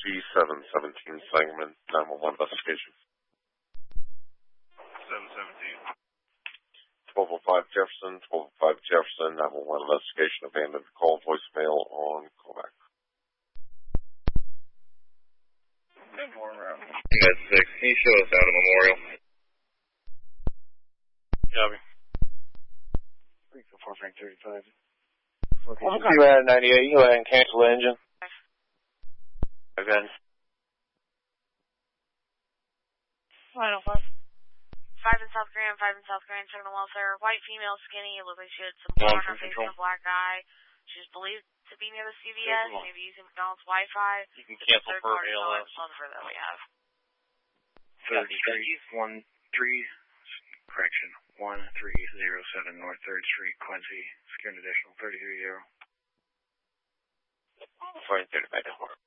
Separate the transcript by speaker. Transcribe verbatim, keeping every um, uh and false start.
Speaker 1: C seven seventeen Sangamon, nine one one investigation.
Speaker 2: seven seventeen.
Speaker 1: twelve oh five Jefferson, twelve oh five Jefferson, nine one one investigation, abandoned call, voicemail on callback.
Speaker 2: Med six, can you show us out of Memorial? Copy.
Speaker 3: three four four Frank thirty-five.
Speaker 4: I'm going to be at ninety-eight. You go ahead and cancel the engine.
Speaker 3: Again.
Speaker 5: nine oh five. Five in South Grand, five in South Grand, second welfare. White female, skinny. It looked like she had some blood on her face and a black eye. She was believed to be near the C V S, maybe using McDonald's Wi-Fi.
Speaker 2: You can cancel for A L S.
Speaker 5: Number that we have.
Speaker 3: Third Street, one three, correction, one three zero seven North Third Street, Quincy. Secure an additional thirty-three zero.
Speaker 4: Before you thirty-five.